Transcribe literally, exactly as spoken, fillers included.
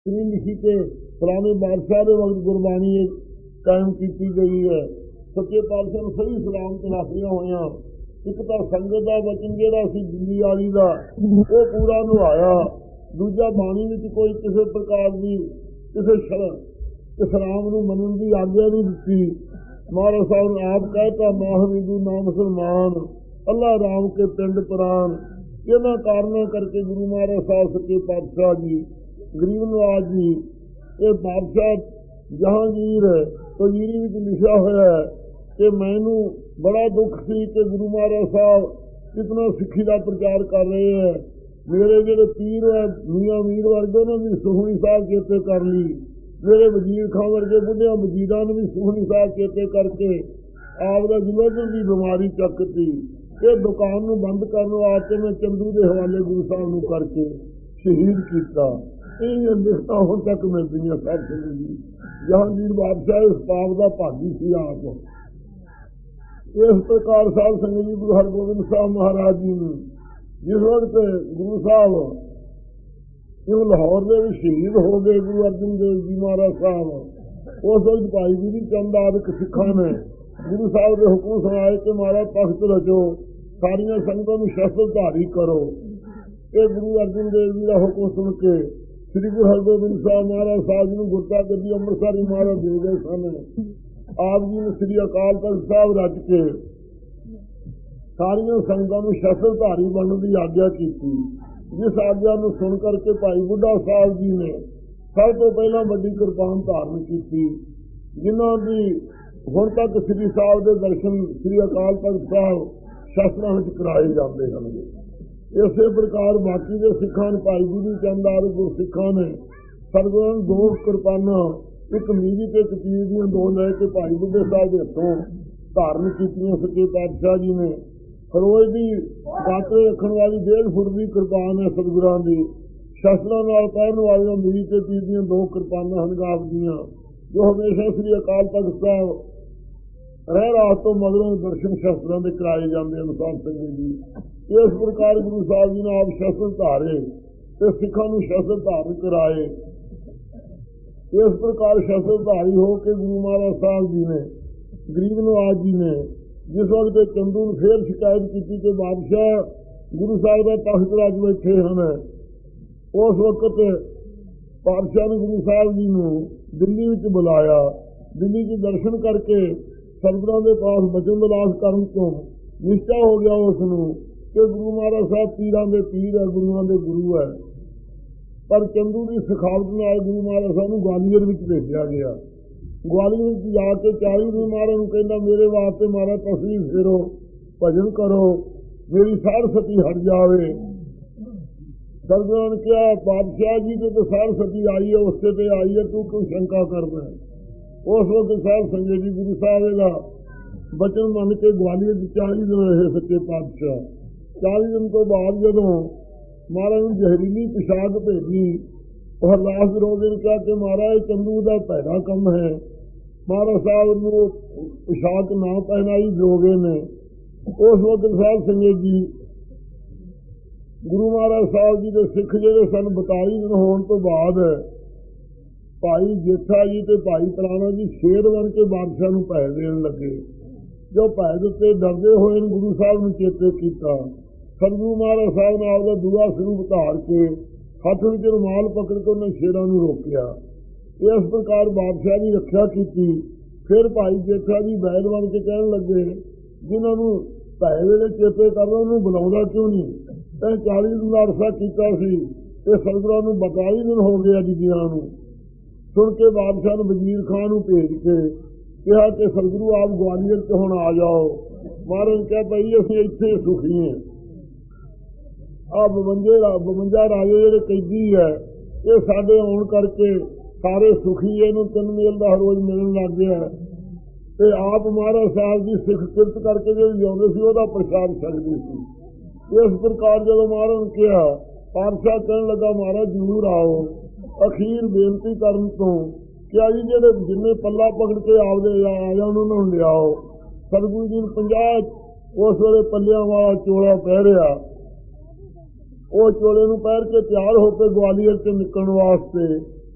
श्री लिखी के फलाने बादशाह के वक्त गुरबाणी कायम की गई है। सच्चे पातशाह ने सही सलामत रखिया हुई। एक तो संगत का वचन जोड़ा सी दिल्ली वाली का वो पूरा निभाया। दूजा बाणी में कोई किसी प्रकार की किसी इस्लाम को मनन की आज्ञा नहीं दी। महाराज साहब ने आप कहता ना हम हिंदू ना मुसलमान, अल्लाह राम के पिंड प्राण। इन्होंने कारणों करके गुरु महाराज साहब सच्चे पातशाह जी गरीब नवाज जी ये बादशाह जहांगीर तजीरी में लिखा हुआ है कि मैनू बड़ा दुख सी कि गुरु महाराज साहब इतना सिक्खी का प्रचार कर रहे हैं। मेरे जेडे पीर है मियाँ मीर वर्गे ने भी सुखमनी साहब चेते कर ली। मेरे वजीर खां वर्गे बुढ़िया वजीरा ने भी सुखमनी साहब चेते करके आपका जलंधर की बीमारी चकती। ये दुकान को बंद करने वास्ते मैं चंदू के हवाले गुरु साहब को करके शहीद किया। ये लिखता हुण तक मिलती सब संगत जी। जहांगीर बादशाह इस पाप का भागी सी आप। इस प्रकार साहब संगत जी गुरु हरगोबिंद साहब महाराज जी ने जिस वक्त गुरु साहब इन लाहौर में भी शहीद हो गए गुरु अर्जन देव जी महाराज साहब, उस वक्त भाई जी चंद आदि सिखा ने गुरु साहब के हुक्म सुनाए कि महाराज तख्त रचो, सारिया संगतों में शस्त्रधारी करो। ये गुरु अर्जन देव जी का हुक्म सुन के श्री गुरु हरगोबिंद साहब महाराज साहब जी ने गुरता गद्दी अमृतसर महाराज दे गए सन। आप जी ने श्री अकाल तख्त साहब रच के सारिया संगतों में शस्त्रधारी बनने की आज्ञा की। जिस आज्ञा को सुन करके भाई बुढ़ा साहब जी ने सब तो पहला बड़ी कृपान धारण की, जिन्हों की हुण तक श्री साहब के दर्शन श्री अकाल तख्त साहब शास्त्रों में कराए जाते हैं। इस प्रकार बाकी के सिखा ने भाई जी चंद आदि गुर सिखा ने सरगुण दो कृपाना एक मीरी ते एक पीर दी दो लैके भाई बुढ़े साहब के हथों धारण की सच्चे पातशाह जी ने। खरोज की गाते रखने वाली डेढ़ फुट की कृपान है सतगुरां की। शास्त्रों पहन वाली मीरी ते पीर दी दो कृपाना हैं गाप दियाँ जो हमेशा श्री अकाल तख्त साहब रह रात तो मगरों दर्शन शास्त्रों के कराए जाते हैं। साध संगत जी इस प्रकार गुरु साहब जी ने आप शस्त्र धारे तो सिखा शस्त्र धारण कराए। इस प्रकार शस्त्रधारी हो के गुरु महाराज साहब जी ने गरीब नवाज जी ने जिस वक्त चंदू ने फिर शिकायत की कि बादशाह गुरु साहब का तख्त रच बैठे हैं, उस वक्त बादशाह ने गुरु साहब जी को दिल्ली में बुलाया। दिल्ली के दर्शन करके सतगुरां के पास बचन विलास करने तो निश्चा हो गया उसनों कि गुरु महाराज साहब पीरां के पीर है, गुरुआं के गुरु है। पर चंदू की सिखावट नाल गुरु महाराज साहब को ग्वालियर में भेजा गया। ग्वालियर में जाके चाली दिन महाराज कहना मेरे वास्ते महाराज तस्वीर फेरो, भजन करो, मेरी सार सती हट जावे। सतगुरां ने कहा बादशाह जी के तो सार सती आई है, उससे तो आई है, तू क्यों शंका करना है। उस वक्त साहब संजय जी गुरु साहब का बचन मन के ग्वालियर चाली दिन रहे सच्चे पातशाह। चाली दिन तो बाद जदों महाराज ने जहरीली पोशाक भेजी और लास्ट रोज ने कहा कि महाराज चंदू का पैदा कम है, महाराज साहब ने पोशाक ना पहनाई जोगे ने। उस वक्त साहब संगत जी गुरु महाराज साहब जी के सिख जेडे सन बताई दिन होने तो बाद भाई जेठा जी ते भाई तलाना जी शेर बन के बादशाह को पैसे देन लगे। जो पैसे दिते डरदे हुए गुरु साहब ने चेते किया। सतगुरु महाराज साहब ने आपका दूआ स्वरूप धार के हथ में रुमाल पकड़ के उन्हें शेरों को रोकया। इस प्रकार बादशाह की रक्षा की। फिर भाई जेठा जी बैल बन के कहने लगे जिन्होंने पैसे वेले चेते करना उन्होंने बुलाता क्यों नहीं। तैं चाली दिन का अरसा किया सतगुरां नूं बताली दिन हो गया जीजिया। सुन के बादशाह ने वजीर खां नूं भेज के कहा कि सतगुरु आप ग्वालियर से हुण आ जाओ। महाराज कहा भाई असीं इत्थे सुखी हैं। आ बवंजे बवंजा राजे जेडे कैदी है ये साडे आउण करके सारे सुखी इहनूं तीन मेल का रोज मिलण लग गया। ते आप महाराज साहब जी सिख किरत करके जो लियाउंदे सी उहदा प्रसाद छकदे सी। इस प्रकार जदों महाराज ने कहा पातशाह कहण लगा महाराज जरूर आओ। अखीर बेनती करन तो क्या जी जेडे जिन्ने पल्ला पकड़ के आपदे आया उन्होंने लियाओ। सतगुरु जी ने पंजाह उस वेले पल्लियां वाला चोला पहरिया। वो चोले नूं पैर के तैयार होकर ग्वालियर से निकलने वास्ते